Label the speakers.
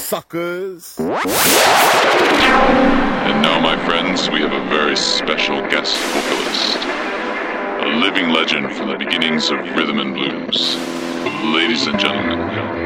Speaker 1: suckers.
Speaker 2: And now, my friends, we have a very special guest vocalist. A living legend from the beginnings of rhythm and blues. Ladies and gentlemen,